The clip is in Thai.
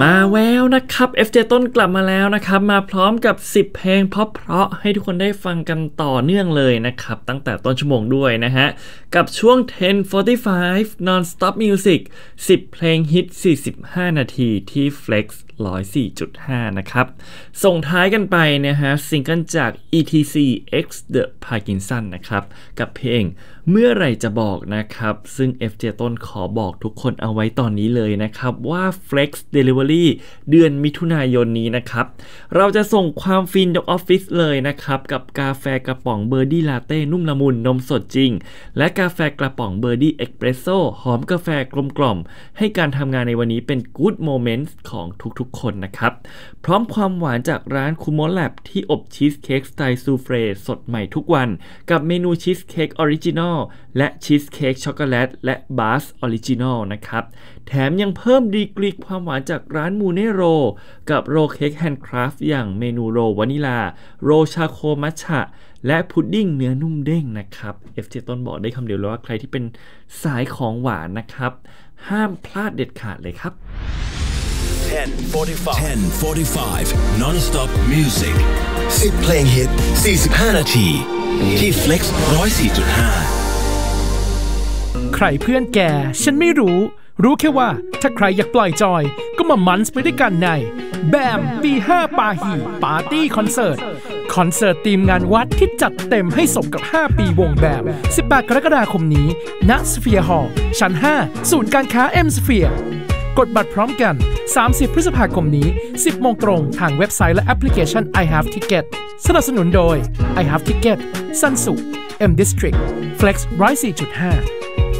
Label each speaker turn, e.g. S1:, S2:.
S1: มาแววนะครับ FJ ต้นกลับมาแล้วนะครับมาพร้อมกับ10เพลงเพราะๆให้ทุกคนได้ฟังกันต่อเนื่องเลยนะครับตั้งแต่ต้นชั่วโมงด้วยนะฮะกับช่วง 10:45 Non-Stop Music 10 เพลงฮิต45นาทีที่ Flex 104.5 นะครับส่งท้ายกันไปนะฮะซิงเกิลจาก ETC X The Parkinson นะครับกับเพลงเมื่อไหร่จะบอกนะครับซึ่ง FJ ต้นขอบอกทุกคนเอาไว้ตอนนี้เลยนะครับว่า Flex Delivery เดือนมิถุนายนนี้นะครับเราจะส่งความฟินจากออฟฟิศเลยนะครับกับกาแฟกระป๋องเบอร์ดี้ลาเต้นุ่มละมุนนมสดจริงและกาแฟกระป๋องเบอร์ดี้เอ็กเพรสโซ่หอมกาแฟกลมกล่อมให้การทำงานในวันนี้เป็น Good Moments ของทุกๆคนนะครับพร้อมความหวานจากร้านคูโมแลบที่อบชีสเค้กสไตล์ซูเฟรสดใหม่ทุกวันกับเมนูชีสเค้กออริจินอลและชีสเค้กช็อกโกแลตและบาสออริจินอลนะครับแถมยังเพิ่มดีกรีความหวานจากร้านมูเนโรกับโรเค้กแฮนด์คราฟต์อย่างเมนูโรวานิลาโรชาโคมัทฉะและพุดดิ้งเนื้อนุ่มเด้งนะครับ FJ ต้นบอกได้คำเดียวเลยว่าใครที่เป็นสายของหวานนะครับห้ามพลาดเด็ดขาดเลยครับ
S2: 10:45 Non-Stop Music 10 เพลงฮิต45นาทีที่ Flex 104.5
S3: ใครเพื่อนแกฉันไม่รู้แค่ว่าถ้าใครอยากปล่อยจอยก็มามันส์ไปด้วยกันในแบม B5 ปาฮีปาร์ตี้คอนเสิร์ตทีมงานวัดที่จัดเต็มให้สมกับ5ปีวงแบม18กรกฎาคมนี้ณสเฟียร์ฮอลล์ชั้น5ศูนย์การค้า M Sphere กดบัตรพร้อมกัน30พฤษภาคมนี้ 10 โมงตรงทางเว็บไซต์และแอปพลิเคชัน I Have Ticket สนับสนุนโดย I Have Ticket ซันสุ M District Flex 104.5